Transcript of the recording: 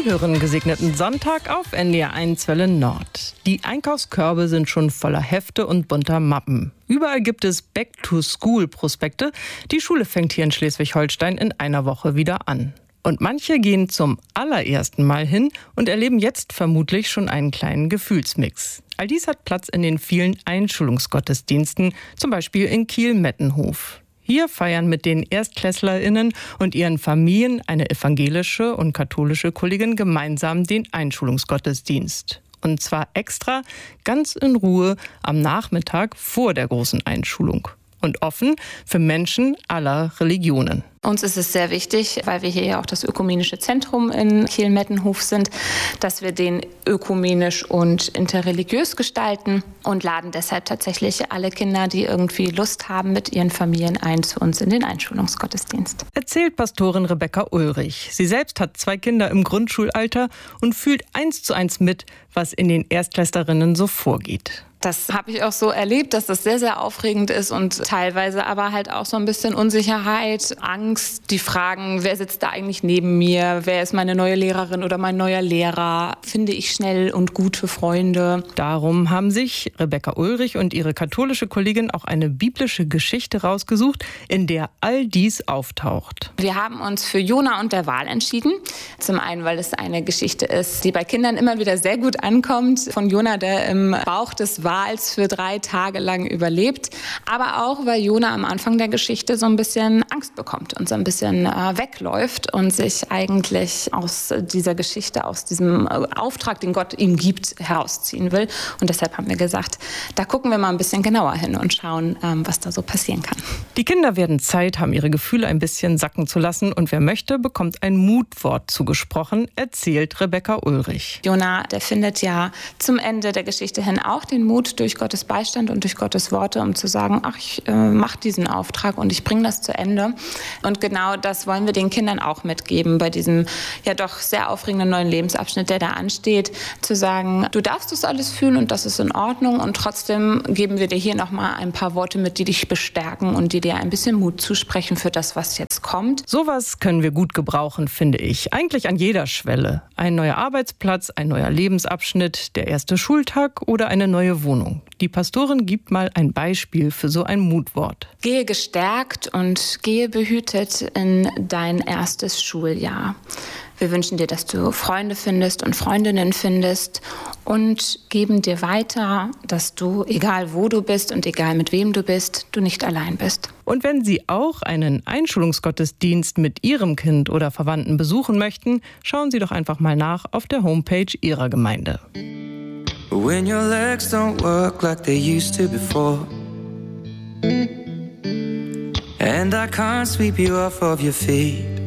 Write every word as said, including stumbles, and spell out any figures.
hören gesegneten Sonntag auf N D R eins Welle Nord. Die Einkaufskörbe sind schon voller Hefte und bunter Mappen. Überall gibt es Back-to-School-Prospekte. Die Schule fängt hier in Schleswig-Holstein in einer Woche wieder an. Und manche gehen zum allerersten Mal hin und erleben jetzt vermutlich schon einen kleinen Gefühlsmix. All dies hat Platz in den vielen Einschulungsgottesdiensten, zum Beispiel in Kiel-Mettenhof. Hier feiern mit den ErstklässlerInnen und ihren Familien eine evangelische und katholische Kollegin gemeinsam den Einschulungsgottesdienst. Und zwar extra ganz in Ruhe am Nachmittag vor der großen Einschulung. Und offen für Menschen aller Religionen. Uns ist es sehr wichtig, weil wir hier ja auch das ökumenische Zentrum in Kiel-Mettenhof sind, dass wir den ökumenisch und interreligiös gestalten und laden deshalb tatsächlich alle Kinder, die irgendwie Lust haben, mit ihren Familien ein zu uns in den Einschulungsgottesdienst. Erzählt Pastorin Rebecca Ulrich. Sie selbst hat zwei Kinder im Grundschulalter und fühlt eins zu eins mit, was in den Erstklässlerinnen so vorgeht. Das habe ich auch so erlebt, dass das sehr, sehr aufregend ist und teilweise aber halt auch so ein bisschen Unsicherheit, Angst, die Fragen, wer sitzt da eigentlich neben mir, wer ist meine neue Lehrerin oder mein neuer Lehrer, finde ich schnell und gute Freunde. Darum haben sich Rebecca Ulrich und ihre katholische Kollegin auch eine biblische Geschichte rausgesucht, in der all dies auftaucht. Wir haben uns für Jona und der Wal entschieden. Zum einen, weil es eine Geschichte ist, die bei Kindern immer wieder sehr gut ankommt, von Jona, der im Bauch des Wals für drei Tage lang überlebt, aber auch, weil Jona am Anfang der Geschichte so ein bisschen Angst bekommt und so ein bisschen äh, wegläuft und sich eigentlich aus dieser Geschichte, aus diesem äh, Auftrag, den Gott ihm gibt, herausziehen will. Und deshalb haben wir gesagt, da gucken wir mal ein bisschen genauer hin und schauen, ähm, was da so passieren kann. Die Kinder werden Zeit haben, ihre Gefühle ein bisschen sacken zu lassen und wer möchte, bekommt ein Mutwort zugesprochen, erzählt Rebecca Ulrich. Jona, der findet ja zum Ende der Geschichte hin auch den Mut, durch Gottes Beistand und durch Gottes Worte, um zu sagen, ach, ich äh, mache diesen Auftrag und ich bringe das zu Ende. Und genau das wollen wir den Kindern auch mitgeben, bei diesem ja doch sehr aufregenden neuen Lebensabschnitt, der da ansteht, zu sagen, du darfst das alles fühlen und das ist in Ordnung und trotzdem geben wir dir hier nochmal ein paar Worte mit, die dich bestärken und die dir ein bisschen Mut zusprechen für das, was jetzt kommt. Sowas können wir gut gebrauchen, finde ich. Eigentlich an jeder Schwelle. Ein neuer Arbeitsplatz, ein neuer Lebensabschnitt, der erste Schultag oder eine neue Wohnung. Die Pastorin gibt mal ein Beispiel für so ein Mutwort. Gehe gestärkt und gehe behütet in dein erstes Schuljahr. Wir wünschen dir, dass du Freunde findest und Freundinnen findest und geben dir weiter, dass du, egal wo du bist und egal mit wem du bist, du nicht allein bist. Und wenn Sie auch einen Einschulungsgottesdienst mit Ihrem Kind oder Verwandten besuchen möchten, schauen Sie doch einfach mal nach auf der Homepage Ihrer Gemeinde. When your legs don't work like they used to before, and I can't sweep you off of your feet,